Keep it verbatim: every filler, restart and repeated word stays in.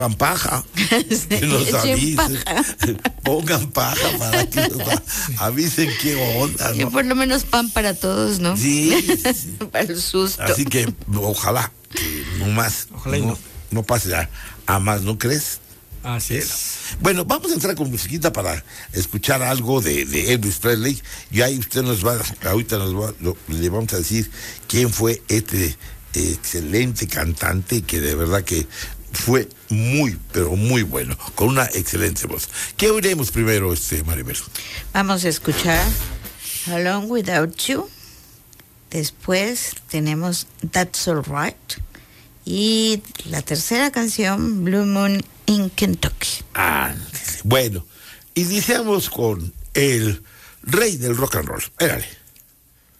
Pongan paja, que nos Echen avisen, paja. pongan paja para que nos a- avisen qué onda, Que ¿no? por lo menos pan para todos, ¿no? Sí, sí. Para el susto. Así que ojalá que no más, Ojalá y no, no. no pase a, a más, ¿no crees? Así Bueno. es. Bueno, vamos a entrar con musiquita para escuchar algo de, de Elvis Presley. Y ahí usted nos va, ahorita nos va, lo- le vamos a decir quién fue este excelente cantante que de verdad que fue muy, pero muy bueno, con una excelente voz. ¿Qué oiremos primero, este Maribel? Vamos a escuchar Alone Without You. Después tenemos That's Alright. Y la tercera canción, Blue Moon in Kentucky. Ah, bueno, iniciamos con el rey del rock and roll. Érale.